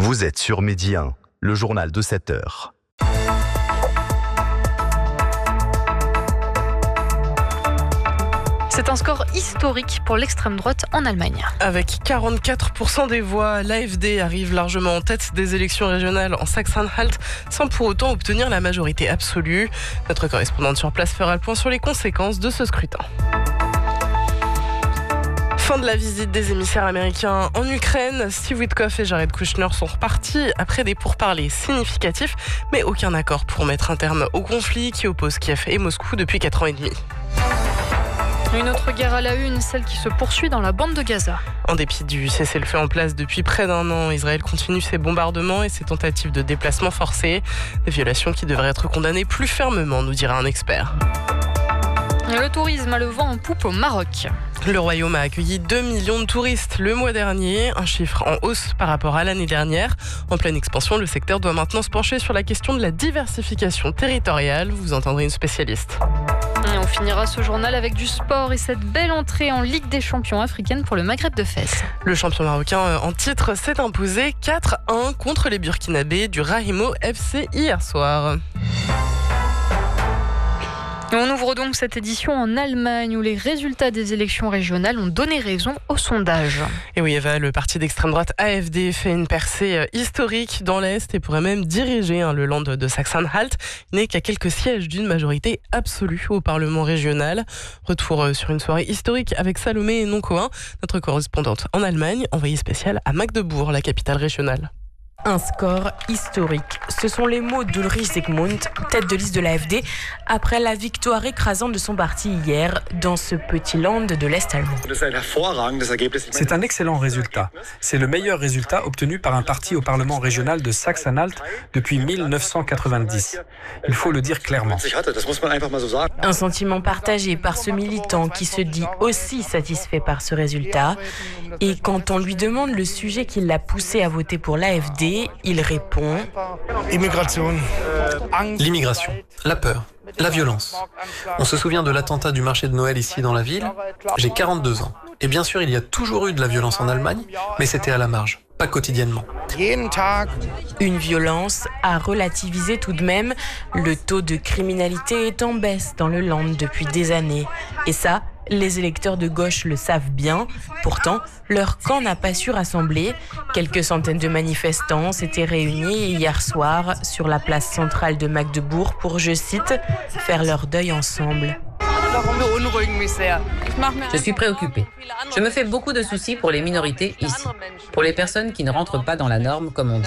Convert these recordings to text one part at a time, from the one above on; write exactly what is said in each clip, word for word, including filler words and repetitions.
Vous êtes sur Midi un, le journal de sept heures. C'est un score historique pour l'extrême droite en Allemagne. Avec quarante-quatre pour cent des voix, l'A F D arrive largement en tête des élections régionales en Saxe-Anhalt sans pour autant obtenir la majorité absolue. Notre correspondante sur place fera le point sur les conséquences de ce scrutin. Fin de la visite des émissaires américains en Ukraine. Steve Witkoff et Jared Kushner sont repartis après des pourparlers significatifs, mais aucun accord pour mettre un terme au conflit qui oppose Kiev et Moscou depuis quatre ans et demi. Une autre guerre à la une, celle qui se poursuit dans la bande de Gaza. En dépit du cessez-le-feu en place depuis près d'un an, Israël continue ses bombardements et ses tentatives de déplacement forcé. Des violations qui devraient être condamnées plus fermement, nous dira un expert. Le tourisme a le vent en poupe au Maroc. Le royaume a accueilli deux millions de touristes le mois dernier, un chiffre en hausse par rapport à l'année dernière. En pleine expansion, le secteur doit maintenant se pencher sur la question de la diversification territoriale. Vous entendrez une spécialiste. Et on finira ce journal avec du sport et cette belle entrée en Ligue des champions africaine pour le Maghreb de Fès. Le champion marocain en titre s'est imposé quatre un contre les Burkinabés du Rahimo F C hier soir. On ouvre donc cette édition en Allemagne où les résultats des élections régionales ont donné raison au sondage. Et oui Eva, le parti d'extrême droite A F D fait une percée historique dans l'Est et pourrait même diriger hein, le land de Saxe-Anhalt. Il n'est qu'à quelques sièges d'une majorité absolue au Parlement régional. Retour sur une soirée historique avec Salomé Noncoin, notre correspondante en Allemagne, envoyée spéciale à Magdebourg, la capitale régionale. Un score historique. Ce sont les mots d'Ulrich Zygmunt, tête de liste de l'A F D, après la victoire écrasante de son parti hier dans ce petit land de l'Est allemand. C'est un excellent résultat. C'est le meilleur résultat obtenu par un parti au Parlement régional de Saxe-Anhalt depuis mille neuf cent quatre-vingt-dix. Il faut le dire clairement. Un sentiment partagé par ce militant qui se dit aussi satisfait par ce résultat. Et quand on lui demande le sujet qui l'a poussé à voter pour l'A F D, il répond l'immigration, la peur, la violence. On se souvient de l'attentat du marché de Noël ici dans la ville. J'ai quarante-deux ans. Et bien sûr, il y a toujours eu de la violence en Allemagne, mais c'était à la marge, pas quotidiennement. Une violence à relativiser tout de même. Le taux de criminalité est en baisse dans le land depuis des années. Et ça, les électeurs de gauche le savent bien. Pourtant, leur camp n'a pas su rassembler. Quelques centaines de manifestants s'étaient réunis hier soir sur la place centrale de Magdebourg pour, je cite, faire leur deuil ensemble. Je suis préoccupée. Je me fais beaucoup de soucis pour les minorités ici, pour les personnes qui ne rentrent pas dans la norme, comme on dit.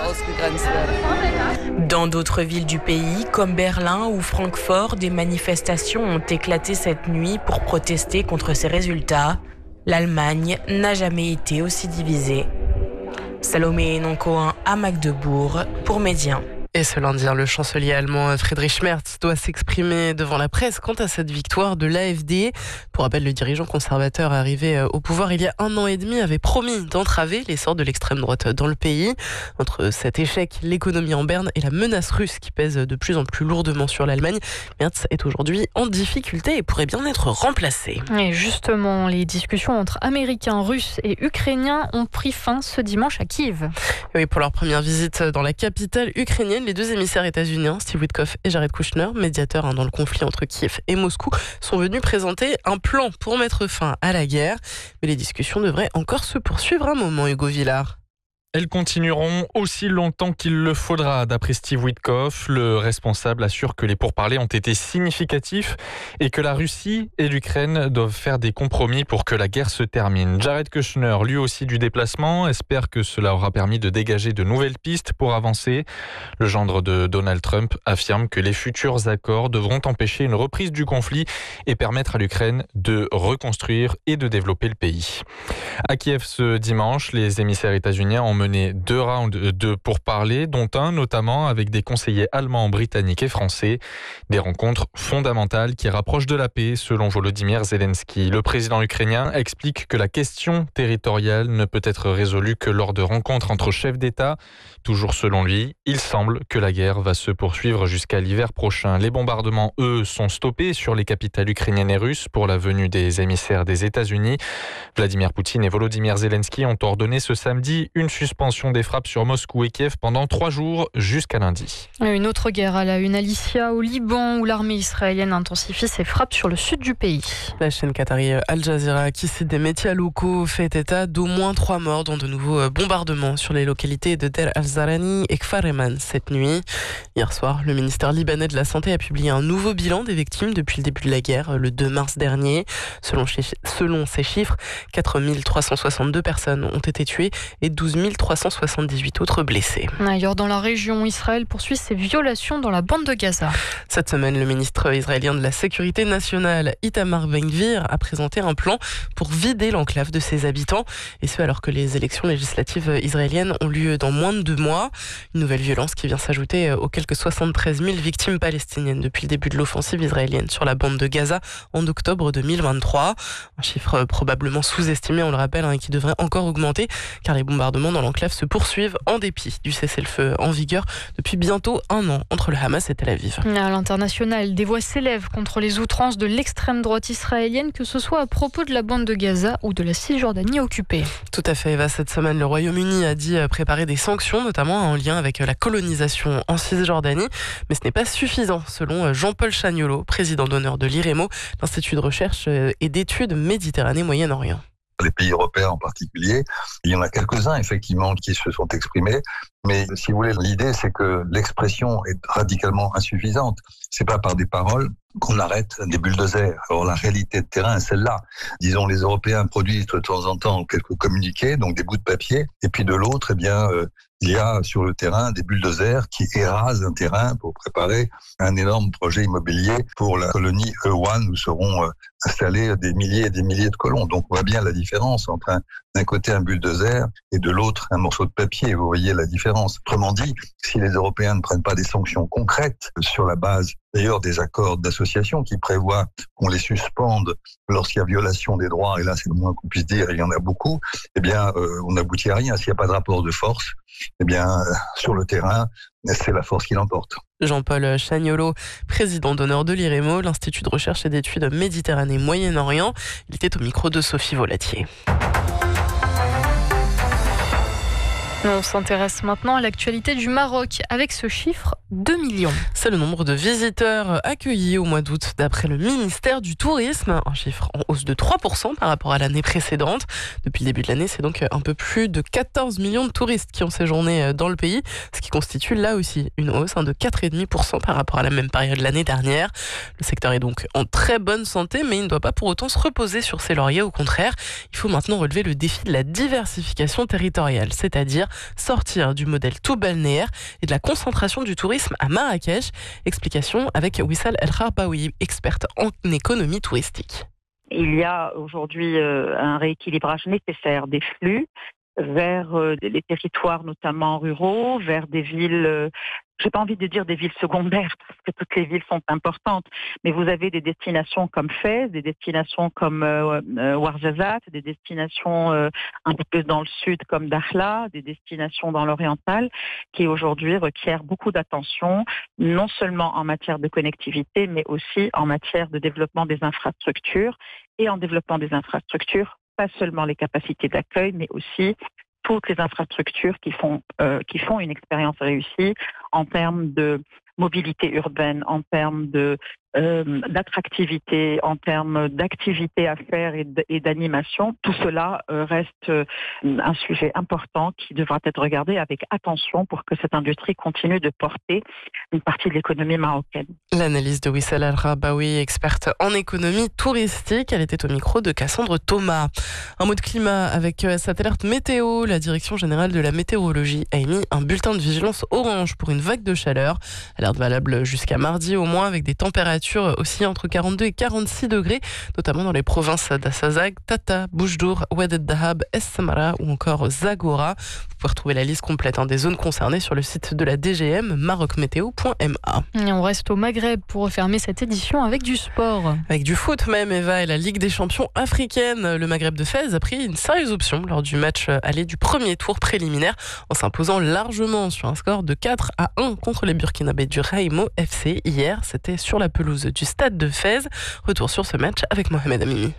Dans d'autres villes du pays, comme Berlin ou Francfort, des manifestations ont éclaté cette nuit pour protester contre ces résultats. L'Allemagne n'a jamais été aussi divisée. Salomé Noncoin à Magdebourg pour Midi un. Et ce lundi, le chancelier allemand Friedrich Merz doit s'exprimer devant la presse quant à cette victoire de l'A F D. Pour rappel, le dirigeant conservateur arrivé au pouvoir il y a un an et demi avait promis d'entraver l'essor de l'extrême droite dans le pays. Entre cet échec, l'économie en berne et la menace russe qui pèse de plus en plus lourdement sur l'Allemagne, Merz est aujourd'hui en difficulté et pourrait bien être remplacé. Et justement, les discussions entre Américains, Russes et Ukrainiens ont pris fin ce dimanche à Kiev. Et oui, pour leur première visite dans la capitale ukrainienne, les deux émissaires états-uniens, Steve Witkoff et Jared Kushner, médiateurs hein, dans le conflit entre Kiev et Moscou, sont venus présenter un plan pour mettre fin à la guerre. Mais les discussions devraient encore se poursuivre un moment, Hugo Villard. Elles continueront aussi longtemps qu'il le faudra, d'après Steve Witkoff. Le responsable assure que les pourparlers ont été significatifs et que la Russie et l'Ukraine doivent faire des compromis pour que la guerre se termine. Jared Kushner, lui aussi du déplacement, espère que cela aura permis de dégager de nouvelles pistes pour avancer. Le gendre de Donald Trump affirme que les futurs accords devront empêcher une reprise du conflit et permettre à l'Ukraine de reconstruire et de développer le pays. À Kiev ce dimanche, les émissaires états-uniens ont mené deux rounds de pourparlers, dont un notamment avec des conseillers allemands, britanniques et français. Des rencontres fondamentales qui rapprochent de la paix, selon Volodymyr Zelensky. Le président ukrainien explique que la question territoriale ne peut être résolue que lors de rencontres entre chefs d'État. Toujours selon lui, il semble que la guerre va se poursuivre jusqu'à l'hiver prochain. Les bombardements, eux, sont stoppés sur les capitales ukrainiennes et russes pour la venue des émissaires des États-Unis. Vladimir Poutine et Volodymyr Zelensky ont ordonné ce samedi une suspension suspension des frappes sur Moscou et Kiev pendant trois jours jusqu'à lundi. Une autre guerre à la une, Alicia, au Liban, où l'armée israélienne intensifie ses frappes sur le sud du pays. La chaîne qatari Al Jazeera, qui cite des médias locaux, fait état d'au moins trois morts dans de nouveaux bombardements sur les localités de Der al-Zarani et Kfar Eman cette nuit. Hier soir, le ministère libanais de la Santé a publié un nouveau bilan des victimes depuis le début de la guerre, le deux mars dernier. Selon, selon ces chiffres, quatre mille trois cent soixante-deux personnes ont été tuées et douze mille trois cent soixante-dix-huit autres blessées. Ailleurs dans la région, Israël poursuit ses violations dans la bande de Gaza. Cette semaine, le ministre israélien de la Sécurité nationale, Itamar Ben-Gvir, a présenté un plan pour vider l'enclave de ses habitants, et ce alors que les élections législatives israéliennes ont lieu dans moins de deux mois. Une nouvelle violence qui vient s'ajouter aux quelques soixante-treize mille victimes palestiniennes depuis le début de l'offensive israélienne sur la bande de Gaza en octobre deux mille vingt-trois. Un chiffre probablement sous-estimé, on le rappelle, hein, qui devrait encore augmenter, car les bombardements dans l'enclave se poursuivent en dépit du cessez-le-feu en vigueur depuis bientôt un an entre le Hamas et Tel Aviv. À l'international, des voix s'élèvent contre les outrances de l'extrême droite israélienne, que ce soit à propos de la bande de Gaza ou de la Cisjordanie occupée. Tout à fait, Eva. Cette semaine, le Royaume-Uni a dit préparer des sanctions, notamment en lien avec la colonisation en Cisjordanie. Mais ce n'est pas suffisant, selon Jean-Paul Chagnolot, président d'honneur de l'I R E M O, l'Institut de recherche et d'études Méditerranée-Moyen-Orient. Les pays européens en particulier, il y en a quelques-uns effectivement qui se sont exprimés, mais si vous voulez, l'idée c'est que l'expression est radicalement insuffisante. C'est pas par des paroles qu'on arrête des bulldozers. Alors la réalité de terrain est celle-là. Disons, les Européens produisent de temps en temps quelques communiqués, donc des bouts de papier, et puis de l'autre, eh bien, euh, il y a sur le terrain des bulldozers qui érasent un terrain pour préparer un énorme projet immobilier pour la colonie E un où seront euh, installés des milliers et des milliers de colons. Donc on voit bien la différence entre un, d'un côté un bulldozer et de l'autre un morceau de papier. Vous voyez la différence. Autrement dit, si les Européens ne prennent pas des sanctions concrètes sur la base d'ailleurs des accords d'association qui prévoient qu'on les suspende lorsqu'il y a violation des droits, et là c'est le moins qu'on puisse dire, il y en a beaucoup, eh bien euh, on n'aboutit à rien. S'il n'y a pas de rapport de force, eh bien euh, sur le terrain, c'est la force qui l'emporte. Jean-Paul Chagnolot, président d'honneur de l'I R E M O, l'Institut de recherche et d'études Méditerranée-Moyen-Orient. Il était au micro de Sophie Volatier. On s'intéresse maintenant à l'actualité du Maroc avec ce chiffre, deux millions. C'est le nombre de visiteurs accueillis au mois d'août d'après le ministère du Tourisme, un chiffre en hausse de trois pour cent par rapport à l'année précédente. Depuis le début de l'année, c'est donc un peu plus de quatorze millions de touristes qui ont séjourné dans le pays, ce qui constitue là aussi une hausse de quatre virgule cinq pour cent par rapport à la même période l'année dernière. Le secteur est donc en très bonne santé, mais il ne doit pas pour autant se reposer sur ses lauriers. Au contraire, il faut maintenant relever le défi de la diversification territoriale, c'est-à-dire sortir du modèle tout balnéaire et de la concentration du tourisme à Marrakech. Explication avec Wissal El Kharbaoui, experte en économie touristique. Il y a aujourd'hui un rééquilibrage nécessaire des flux vers les territoires notamment ruraux, vers des villes, j'ai pas envie de dire des villes secondaires parce que toutes les villes sont importantes, mais vous avez des destinations comme Fès, des destinations comme euh, euh, Ouarzazate, des destinations euh, un peu plus dans le sud comme Dakhla, des destinations dans l'oriental qui aujourd'hui requièrent beaucoup d'attention, non seulement en matière de connectivité, mais aussi en matière de développement des infrastructures et en développement des infrastructures, pas seulement les capacités d'accueil, mais aussi toutes les infrastructures qui font euh, qui font une expérience réussie en termes de mobilité urbaine, en termes de euh, d'attractivité, en termes d'activités à faire et, d- et d'animation. Tout cela euh, reste euh, un sujet important qui devra être regardé avec attention pour que cette industrie continue de porter une partie de l'économie marocaine. L'analyse de Wissal El Kharbaoui, experte en économie touristique. Elle était au micro de Cassandre Thomas. Un mot de climat avec cette alerte météo. La Direction générale de la météorologie a émis un bulletin de vigilance orange pour une vague de chaleur. Alerte valable jusqu'à mardi au moins, avec des températures aussi entre quarante-deux et quarante-six degrés, notamment dans les provinces d'Assazag, Tata, Boujdour, Oued el-Dahab, Es Samara ou encore Zagora. Vous pouvez retrouver la liste complète hein, des zones concernées sur le site de la D G M, maroc météo point m a. Et on reste au Maghreb pour refermer cette édition avec du sport. Avec du foot même, Eva, et la Ligue des champions africaine. Le Maghreb de Fès a pris une sérieuse option lors du match aller du premier tour préliminaire en s'imposant largement sur un score de quatre à un contre les Burkinabés du Raimo F C. Hier, c'était sur la pelouse du stade de Fès. Retour sur ce match avec Mohamed Amini.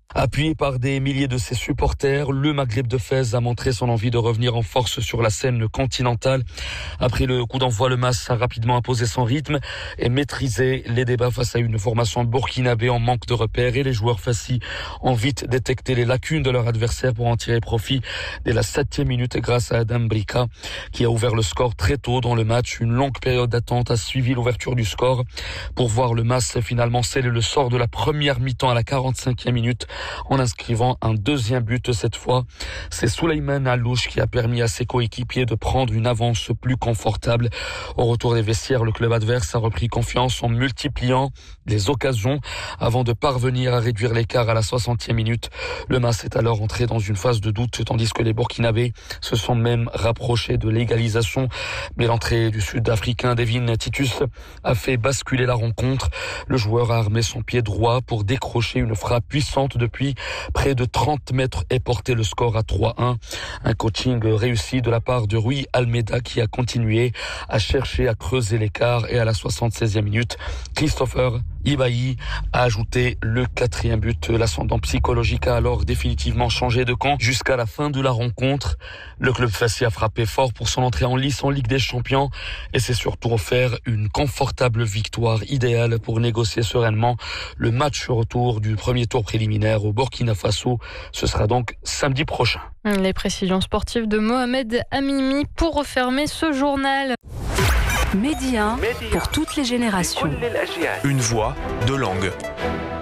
Appuyé par des milliers de ses supporters, le Maghreb de Fès a montré son envie de revenir en force sur la scène continentale. Après le coup d'envoi, le M A S a rapidement imposé son rythme et maîtrisé les débats face à une formation burkinabé en manque de repères, et les joueurs fassis ont vite détecté les lacunes de leur adversaire pour en tirer profit dès la septième minute grâce à Adam Brika qui a ouvert le score très tôt dans le match. Une longue période d'attente a suivi l'ouverture du score pour voir le M A S finalement sceller le sort de la première mi-temps à la quarante-cinquième minute en inscrivant un deuxième but cette fois. C'est Souleymane Allouche qui a permis à ses coéquipiers de prendre une avance plus confortable. Au retour des vestiaires, le club adverse a repris confiance en multipliant les occasions avant de parvenir à réduire l'écart à la soixantième minute. Le M A S est alors entré dans une phase de doute tandis que les Burkinabés se sont même rapprochés de l'égalisation. Mais l'entrée du Sud-Africain Devin Titus a fait basculer la rencontre. Le joueur a armé son pied droit pour décrocher une frappe puissante depuis près de trente mètres et porter le score à trois un. Un coaching réussi de la part de Rui Almeida qui a continué à chercher à creuser l'écart, et à la soixante-seizième minute, Christopher Ibaï a ajouté le quatrième but. L'ascendant psychologique a alors définitivement changé de camp jusqu'à la fin de la rencontre. Le club fassi a frappé fort pour son entrée en lice en Ligue des Champions et s'est surtout offert une confortable victoire idéale pour négocier sereinement le match retour du premier tour préliminaire au Burkina Faso. Ce sera donc samedi prochain. Les précisions sportives de Mohamed Amimi pour refermer ce journal. Média pour toutes les générations. Une voix, deux langues.